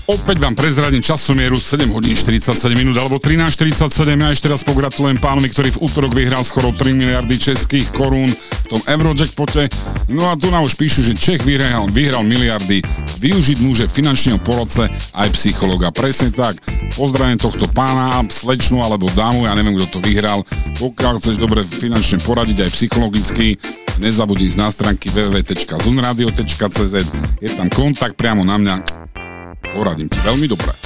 Opäť vám prezradím časomieru 7 hodín 47 minút alebo 13:47. Ja ešte raz pogratulujem pánovi, ktorý v útorok vyhral skoro 3 miliardy českých korún v tom Eurojackpote. No a tu nám už píšu, že Čech vyhral miliardy. Využiť môže finančného poradce aj psychologa. Presne tak. Pozdravím tohto pána, slečnu alebo dámu, ja neviem, kto to vyhral. Pokiaľ chceš dobre finančne poradiť aj psychologicky, nezabudni ísť na stránky www.zunradio.cz. Je tam kontakt priamo na mňa. Poradím ti veľmi dobre.